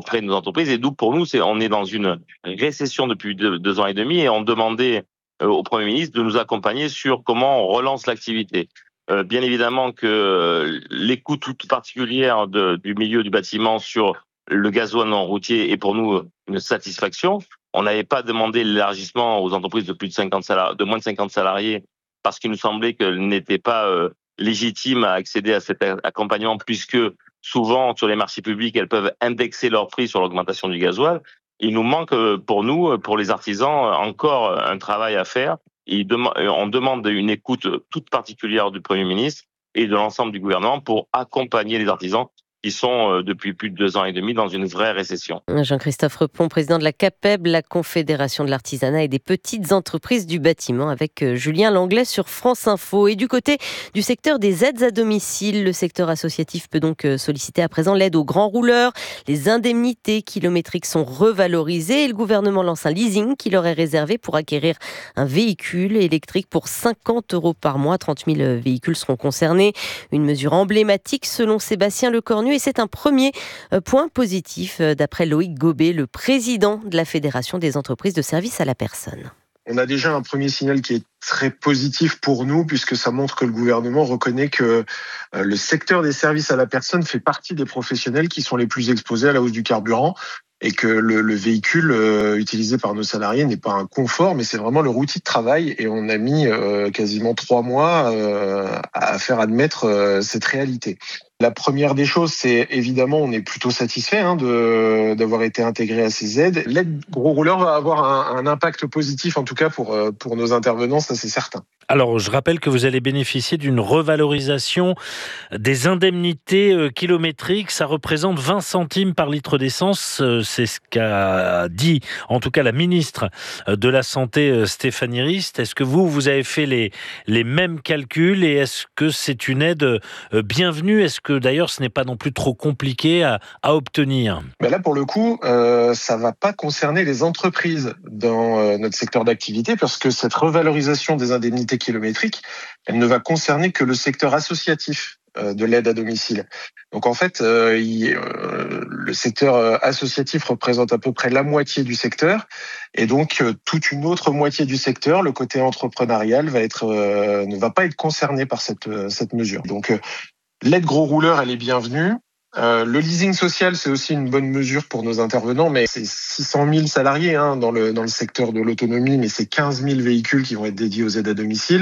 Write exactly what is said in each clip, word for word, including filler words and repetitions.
auprès de nos entreprises. Et d'où, pour nous, c'est, on est dans une récession depuis deux, deux ans et demi et on demandait euh, au Premier ministre de nous accompagner sur comment on relance l'activité. Euh, bien évidemment que euh, l'écoute toute particulière de, du milieu du bâtiment sur le gasoil non routier est pour nous une satisfaction. On n'avait pas demandé l'élargissement aux entreprises de plus de cinquante salariés, de moins de cinquante salariés, parce qu'il nous semblait qu'elles n'étaient pas euh, légitimes à accéder à cet accompagnement, puisque souvent sur les marchés publics, elles peuvent indexer leur prix sur l'augmentation du gasoil. Il nous manque pour nous, pour les artisans, encore un travail à faire. Et on demande une écoute toute particulière du Premier ministre et de l'ensemble du gouvernement pour accompagner les artisans qui sont depuis plus de deux ans et demi dans une vraie récession. Jean-Christophe Repon, président de la CAPEB, la Confédération de l'artisanat et des petites entreprises du bâtiment, avec Julien Langlais sur France Info. Et du côté du secteur des aides à domicile, le secteur associatif peut donc solliciter à présent l'aide aux grands rouleurs. Les indemnités kilométriques sont revalorisées et le gouvernement lance un leasing qui leur est réservé pour acquérir un véhicule électrique pour cinquante euros par mois. trente mille véhicules seront concernés. Une mesure emblématique selon Sébastien Lecornu. Et c'est un premier point positif d'après Loïc Gobet, le président de la Fédération des entreprises de services à la personne. On a déjà un premier signal qui est très positif pour nous, puisque ça montre que le gouvernement reconnaît que le secteur des services à la personne fait partie des professionnels qui sont les plus exposés à la hausse du carburant, et que le, le véhicule euh, utilisé par nos salariés n'est pas un confort, mais c'est vraiment leur outil de travail. Et on a mis euh, quasiment trois mois euh, à faire admettre euh, cette réalité. La première des choses, c'est évidemment, on est plutôt satisfait hein, de d'avoir été intégré à ces aides. L'aide gros rouleur va avoir un, un impact positif, en tout cas pour pour nos intervenants, ça c'est certain. Alors, je rappelle que vous allez bénéficier d'une revalorisation des indemnités kilométriques. Ça représente vingt centimes par litre d'essence. C'est ce qu'a dit, en tout cas, la ministre de la Santé, Stéphanie Rist. Est-ce que vous, vous avez fait les, les mêmes calculs et est-ce que c'est une aide bienvenue? Est-ce que, d'ailleurs, ce n'est pas non plus trop compliqué à, à obtenir? Ben là, pour le coup, euh, ça ne va pas concerner les entreprises dans euh, notre secteur d'activité parce que cette revalorisation des indemnités kilométrique, elle ne va concerner que le secteur associatif euh, de l'aide à domicile. Donc en fait, euh, il, euh, le secteur associatif représente à peu près la moitié du secteur, et donc euh, toute une autre moitié du secteur, le côté entrepreneurial, va être euh, ne va pas être concerné par cette cette mesure. Donc euh, l'aide gros rouleur, elle est bienvenue. Euh, le leasing social, c'est aussi une bonne mesure pour nos intervenants, mais c'est six cent mille salariés hein, dans le dans le secteur de l'autonomie, mais c'est quinze mille véhicules qui vont être dédiés aux aides à domicile.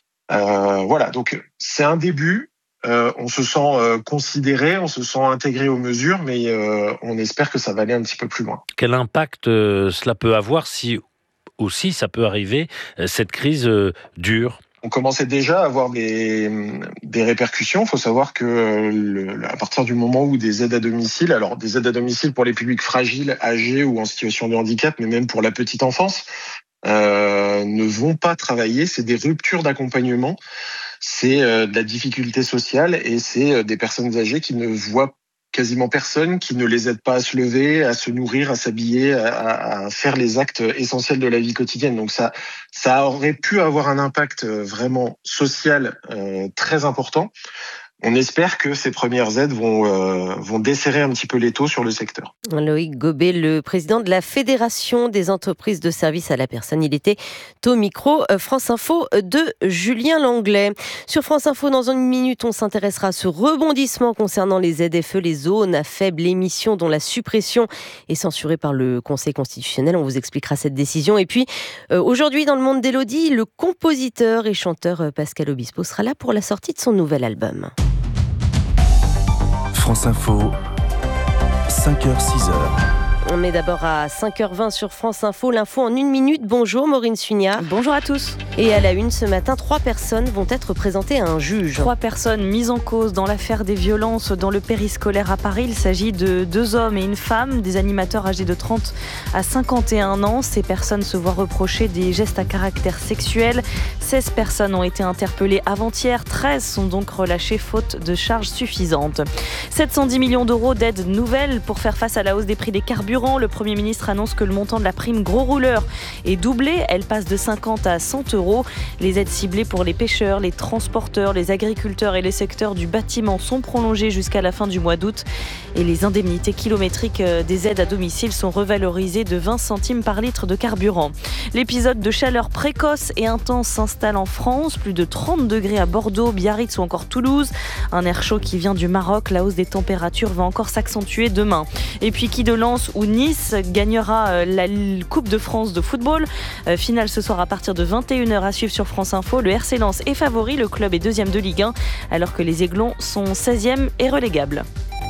Euh, voilà, donc c'est un début. Euh, on se sent euh, considéré, on se sent intégré aux mesures, mais euh, on espère que ça va aller un petit peu plus loin. Quel impact euh, cela peut avoir si aussi ça peut arriver, euh, cette crise euh, dure? On commençait déjà à avoir des, des répercussions. Il faut savoir que le, à partir du moment où des aides à domicile, alors des aides à domicile pour les publics fragiles, âgés ou en situation de handicap, mais même pour la petite enfance, euh, ne vont pas travailler. C'est des ruptures d'accompagnement, c'est euh, de la difficulté sociale et c'est euh, des personnes âgées qui ne voient quasiment personne, qui ne les aide pas à se lever, à se nourrir, à s'habiller, à, à faire les actes essentiels de la vie quotidienne. Donc ça, ça aurait pu avoir un impact vraiment social euh, très important. On espère que ces premières aides vont, euh, vont desserrer un petit peu l'étau sur le secteur. Loïc Gobet, le président de la Fédération des entreprises de services à la personne. Il était au micro France Info de Julien Langlais. Sur France Info, dans une minute, on s'intéressera à ce rebondissement concernant les Z F E, les zones à faible émission dont la suppression est censurée par le Conseil constitutionnel. On vous expliquera cette décision. Et puis, euh, aujourd'hui, dans le monde d'Élodie, le compositeur et chanteur Pascal Obispo sera là pour la sortie de son nouvel album. France Info, cinq heures six heures. On met d'abord à cinq heures vingt sur France Info, l'info en une minute. Bonjour Maureen Sugnard. Bonjour à tous. Et à la une ce matin, trois personnes vont être présentées à un juge. Trois personnes mises en cause dans l'affaire des violences dans le périscolaire à Paris. Il s'agit de deux hommes et une femme, des animateurs âgés de trente à cinquante et un ans. Ces personnes se voient reprocher des gestes à caractère sexuel. seize personnes ont été interpellées avant-hier. treize sont donc relâchées faute de charges suffisantes. sept cent dix millions d'euros d'aide nouvelle pour faire face à la hausse des prix des carburants carburant, le Premier ministre annonce que le montant de la prime gros rouleur est doublé. Elle passe de cinquante à cent euros. Les aides ciblées pour les pêcheurs, les transporteurs, les agriculteurs et les secteurs du bâtiment sont prolongées jusqu'à la fin du mois d'août. Et les indemnités kilométriques des aides à domicile sont revalorisées de vingt centimes par litre de carburant. L'épisode de chaleur précoce et intense s'installe en France. Plus de trente degrés à Bordeaux, Biarritz ou encore Toulouse. Un air chaud qui vient du Maroc. La hausse des températures va encore s'accentuer demain. Et puis qui de Lens ou Nice gagnera la Coupe de France de football. Finale ce soir à partir de vingt et une heures à suivre sur France Info. Le R C Lens est favori, le club est deuxième de Ligue un alors que les Aiglons sont seizième et relégables.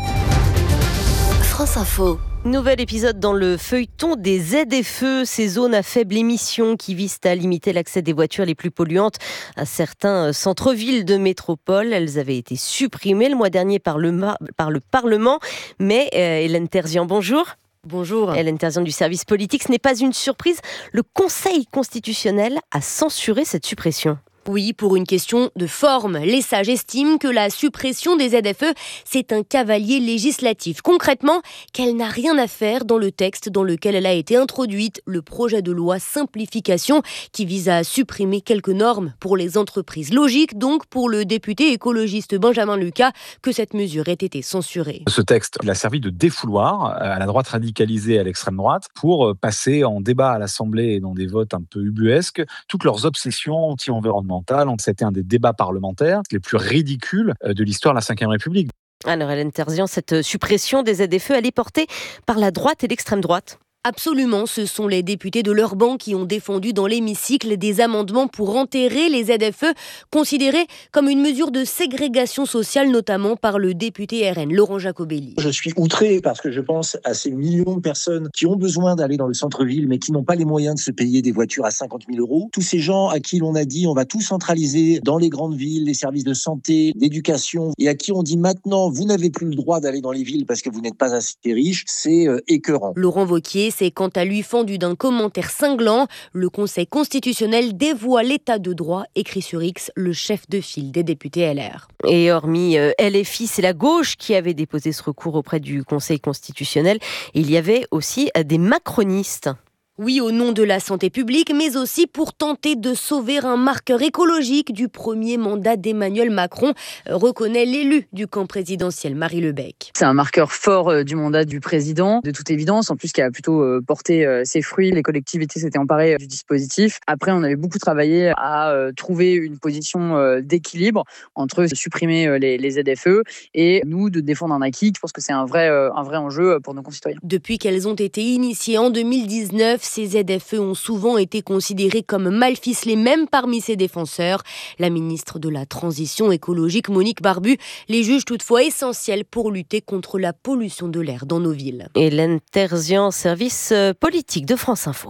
France Info. Nouvel épisode dans le feuilleton des Z F E, ces zones à faible émission qui visent à limiter l'accès des voitures les plus polluantes à certains centres-villes de métropole. Elles avaient été supprimées le mois dernier par le, par le Parlement. Mais euh, Hélène Terzian, bonjour. Bonjour. Hélène Terzian du service politique. Ce n'est pas une surprise. Le Conseil constitutionnel a censuré cette suppression. Oui, pour une question de forme. Les sages estiment que la suppression des Z F E, c'est un cavalier législatif. Concrètement, qu'elle n'a rien à faire dans le texte dans lequel elle a été introduite, le projet de loi simplification qui vise à supprimer quelques normes pour les entreprises. Logique donc pour le député écologiste Benjamin Lucas que cette mesure ait été censurée. Ce texte, il a servi de défouloir à la droite radicalisée et à l'extrême droite pour passer en débat à l'Assemblée et dans des votes un peu ubuesques toutes leurs obsessions anti-environnementales. C'était un des débats parlementaires les plus ridicules de l'histoire de la cinquième République. Alors Hélène Terzian, cette suppression des Z F E, elle est portée par la droite et l'extrême droite. Absolument, ce sont les députés de leur banc qui ont défendu dans l'hémicycle des amendements pour enterrer les Z F E, considérés comme une mesure de ségrégation sociale, notamment par le député R N, Laurent Jacobelli. Je suis outré parce que je pense à ces millions de personnes qui ont besoin d'aller dans le centre-ville, mais qui n'ont pas les moyens de se payer des voitures à cinquante mille euros. Tous ces gens à qui l'on a dit on va tout centraliser dans les grandes villes, les services de santé, d'éducation, et à qui on dit maintenant vous n'avez plus le droit d'aller dans les villes parce que vous n'êtes pas assez riche, c'est euh, écœurant. Laurent Wauquiez s'est quant à lui fendu d'un commentaire cinglant. Le Conseil constitutionnel dévoie l'état de droit, écrit sur X le chef de file des députés L R. Et hormis euh, L F I, c'est la gauche qui avait déposé ce recours auprès du Conseil constitutionnel. Il y avait aussi euh, des macronistes. Oui, au nom de la santé publique, mais aussi pour tenter de sauver un marqueur écologique du premier mandat d'Emmanuel Macron, reconnaît l'élu du camp présidentiel, Marie Lebec. C'est un marqueur fort du mandat du président, de toute évidence, en plus qui a plutôt porté ses fruits. Les collectivités s'étaient emparées du dispositif. Après, on avait beaucoup travaillé à trouver une position d'équilibre entre supprimer les, les Z F E et nous de défendre un acquis. Je pense que c'est un vrai, un vrai enjeu pour nos concitoyens. Depuis qu'elles ont été initiées en deux mille dix-neuf, ces Z F E ont souvent été considérés comme mal ficelés, même parmi ses défenseurs. La ministre de la Transition écologique, Monique Barbu, les juge toutefois essentiels pour lutter contre la pollution de l'air dans nos villes. Hélène Terzian, service politique de France Info.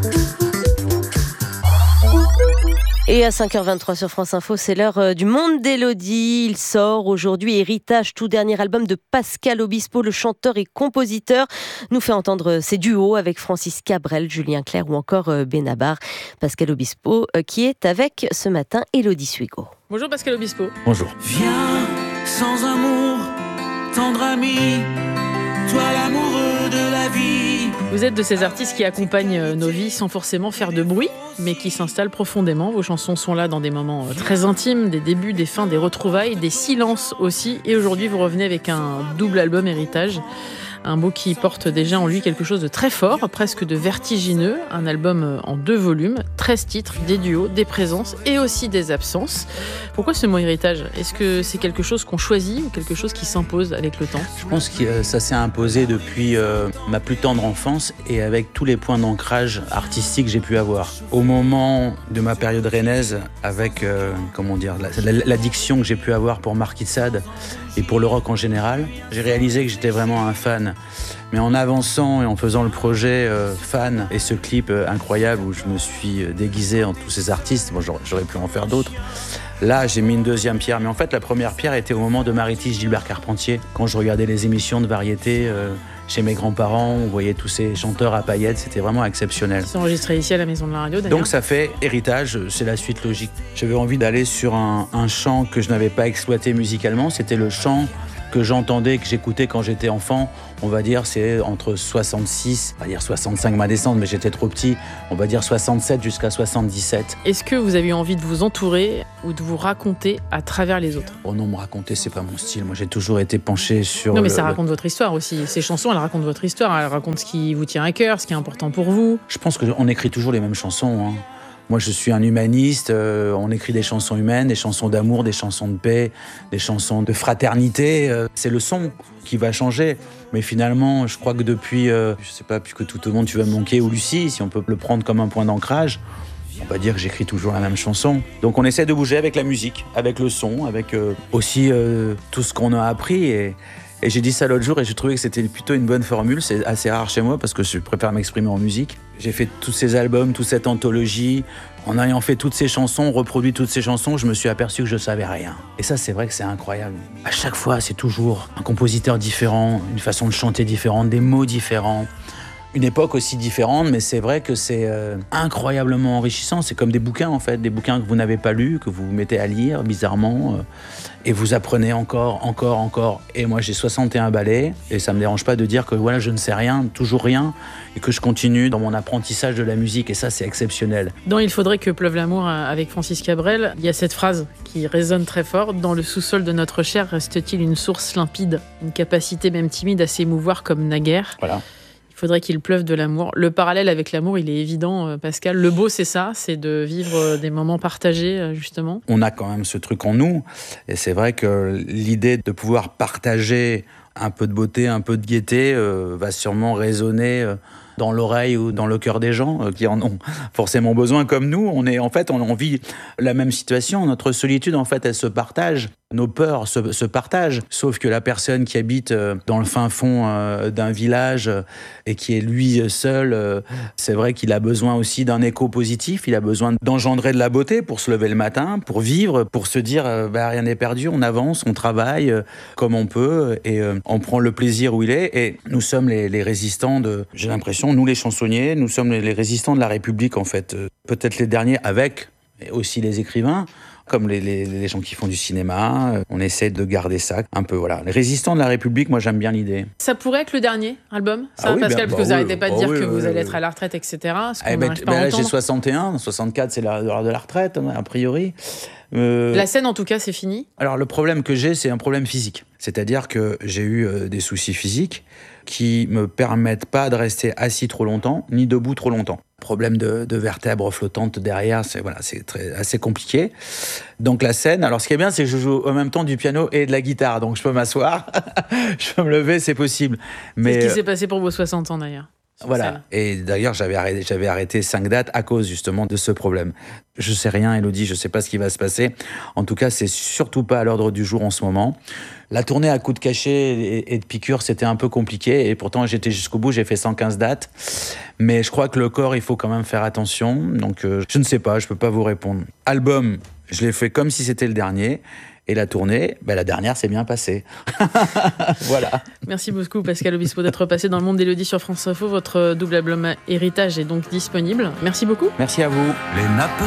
Et à cinq heures vingt-trois sur France Info, c'est l'heure du Monde d'Élodie. Il sort aujourd'hui Héritage, tout dernier album de Pascal Obispo, le chanteur et compositeur, nous fait entendre ses duos avec Francis Cabrel, Julien Clerc ou encore Benabar. Pascal Obispo qui est avec ce matin Élodie Suigo. Bonjour Pascal Obispo. Bonjour. Viens sans amour, tendre ami, toi l'amoureux de la vie. Vous êtes de ces artistes qui accompagnent nos vies sans forcément faire de bruit, mais qui s'installent profondément. Vos chansons sont là dans des moments très intimes, des débuts, des fins, des retrouvailles, des silences aussi. Et aujourd'hui, vous revenez avec un double album Héritage. Un mot qui porte déjà en lui quelque chose de très fort, presque de vertigineux. Un album en deux volumes, treize titres, des duos, des présences et aussi des absences. Pourquoi ce mot héritage ? Est-ce que c'est quelque chose qu'on choisit ou quelque chose qui s'impose avec le temps ? Je pense que ça s'est imposé depuis euh, ma plus tendre enfance et avec tous les points d'ancrage artistique que j'ai pu avoir. Au moment de ma période rennaise, avec euh, comment dire, la, la, l'addiction que j'ai pu avoir pour Marquis de Sade et pour le rock en général, j'ai réalisé que j'étais vraiment un fan. Mais en avançant et en faisant le projet euh, fan et ce clip euh, incroyable où je me suis déguisé en tous ces artistes, bon, j'aurais, j'aurais pu en faire d'autres, là j'ai mis une deuxième pierre. Mais en fait la première pierre était au moment de Maritis Gilbert Carpentier, quand je regardais les émissions de variété euh, chez mes grands-parents, on voyait tous ces chanteurs à paillettes, c'était vraiment exceptionnel. C'est enregistré ici à la Maison de la Radio d'ailleurs. Donc ça fait Héritage, c'est la suite logique. J'avais envie d'aller sur un, un chant que je n'avais pas exploité musicalement, c'était le chant que j'entendais, que j'écoutais quand j'étais enfant, on va dire c'est entre soixante-six, on va dire soixante-cinq ma descente, mais j'étais trop petit, on va dire soixante-sept jusqu'à soixante-dix-sept. Est-ce que vous avez eu envie de vous entourer ou de vous raconter à travers les autres ? Oh non, me raconter, c'est pas mon style. Moi, j'ai toujours été penché sur... Non, mais le, ça le... raconte votre histoire aussi. Ces chansons, elles racontent votre histoire. Elles racontent ce qui vous tient à cœur, ce qui est important pour vous. Je pense qu'on écrit toujours les mêmes chansons, hein. Moi, je suis un humaniste. Euh, on écrit des chansons humaines, des chansons d'amour, des chansons de paix, des chansons de fraternité. Euh, c'est le son qui va changer. Mais finalement, je crois que depuis, euh, je sais pas, puisque tout le monde, tu vas me manquer, ou Lucie, si on peut le prendre comme un point d'ancrage, on va dire que j'écris toujours la même chanson. Donc on essaie de bouger avec la musique, avec le son, avec euh, aussi euh, tout ce qu'on a appris. Et, et j'ai dit ça l'autre jour et j'ai trouvé que c'était plutôt une bonne formule. C'est assez rare chez moi parce que je préfère m'exprimer en musique. J'ai fait tous ces albums, toute cette anthologie. En ayant fait toutes ces chansons, reproduit toutes ces chansons, je me suis aperçu que je savais rien. Et ça, c'est vrai que c'est incroyable. À chaque fois, c'est toujours un compositeur différent, une façon de chanter différente, des mots différents. Une époque aussi différente, mais c'est vrai que c'est euh, incroyablement enrichissant. C'est comme des bouquins, en fait, des bouquins que vous n'avez pas lus, que vous vous mettez à lire, bizarrement, euh, et vous apprenez encore, encore, encore. Et moi, j'ai soixante et un ballets, et ça me dérange pas de dire que voilà, je ne sais rien, toujours rien, et que je continue dans mon apprentissage de la musique, et ça, c'est exceptionnel. Dans Il faudrait que pleuve l'amour, avec Francis Cabrel, il y a cette phrase qui résonne très fort. Dans le sous-sol de notre chair reste-t-il une source limpide, une capacité même timide à s'émouvoir comme naguère. Voilà. Il faudrait qu'il pleuve de l'amour. Le parallèle avec l'amour, il est évident, Pascal. Le beau, c'est ça, c'est de vivre des moments partagés, justement. On a quand même ce truc en nous. Et c'est vrai que l'idée de pouvoir partager un peu de beauté, un peu de gaieté, euh, va sûrement résonner euh, dans l'oreille ou dans le cœur des gens euh, qui en ont forcément besoin comme nous. On est, en fait, on, on vit la même situation. Notre solitude, en fait, elle se partage. Nos peurs se, se partagent, sauf que la personne qui habite euh, dans le fin fond euh, d'un village euh, et qui est lui seul, euh, c'est vrai qu'il a besoin aussi d'un écho positif, il a besoin d'engendrer de la beauté pour se lever le matin, pour vivre, pour se dire euh, bah, rien n'est perdu, on avance, on travaille euh, comme on peut et euh, on prend le plaisir où il est. Et nous sommes les, les résistants de, j'ai l'impression, nous les chansonniers, nous sommes les, les résistants de la République en fait. Euh, peut-être les derniers avec et aussi les écrivains. Comme les, les, les gens qui font du cinéma, on essaie de garder ça un peu, voilà. Les résistants de la République, moi j'aime bien l'idée. Ça pourrait être le dernier album, ça, ah oui, Pascal, ben, parce bah que vous n'arrêtez oui, pas de bah dire oui, que oui, vous oui, allez oui. être à la retraite, et cetera. Ce qu'on eh ben, n'arrive pas ben à là j'ai entendre. soixante et un, soixante-quatre c'est l'heure de la retraite, a priori. Euh... La scène en tout cas, c'est fini. Alors le problème que j'ai, c'est un problème physique. C'est-à-dire que j'ai eu euh, des soucis physiques qui me permettent pas de rester assis trop longtemps, ni debout trop longtemps. Problème de, de vertèbres flottantes derrière, c'est voilà, c'est très, assez compliqué. Donc la scène, alors ce qui est bien, c'est que je joue en même temps du piano et de la guitare, donc je peux m'asseoir, je peux me lever, c'est possible. Mais c'est ce qui s'est passé pour vos soixante ans d'ailleurs. Voilà. Scène. Et d'ailleurs, j'avais arrêté, j'avais arrêté cinq dates à cause justement de ce problème. Je sais rien, Élodie, je sais pas ce qui va se passer. En tout cas, c'est surtout pas à l'ordre du jour en ce moment. La tournée à coups de cachet et, et de piqûres, c'était un peu compliqué. Et pourtant, j'étais jusqu'au bout, j'ai fait cent quinze dates. Mais je crois que le corps, il faut quand même faire attention. Donc, euh, je ne sais pas, je peux pas vous répondre. Album, je l'ai fait comme si c'était le dernier. Et la tournée, ben la dernière s'est bien passée. Voilà. Merci beaucoup Pascal Obispo d'être passé dans le monde d'Élodie sur France Info. Votre double album Héritage est donc disponible. Merci beaucoup. Merci à vous. Les nappes